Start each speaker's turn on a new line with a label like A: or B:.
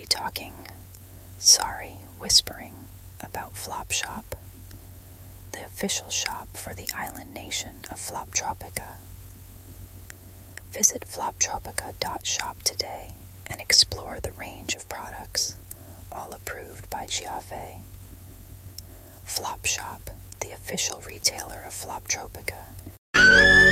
A: be talking, whispering about Flopshop, the official shop for the island nation of Floptropica. Visit floptropica.shop today and explore the range of products, all approved by Giave. Flopshop, the official retailer of Floptropica,